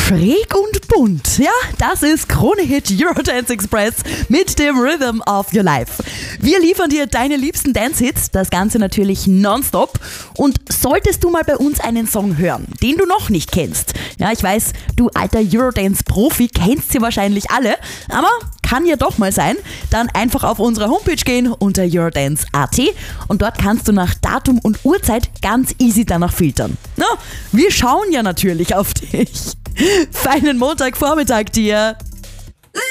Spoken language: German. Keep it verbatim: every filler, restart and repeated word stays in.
Schräg und bunt, ja, das ist Krone-Hit Eurodance Express mit dem Rhythm of Your Life. Wir liefern dir deine liebsten Dance-Hits, das Ganze natürlich nonstop. Und solltest du mal bei uns einen Song hören, den du noch nicht kennst, ja, ich weiß, du alter Eurodance-Profi kennst sie wahrscheinlich alle, aber kann ja doch mal sein, dann einfach auf unsere Homepage gehen unter eurodance punkt a t und dort kannst du nach Datum und Uhrzeit ganz easy danach filtern. Na, wir schauen ja natürlich auf dich. Feinen Montagvormittag dir!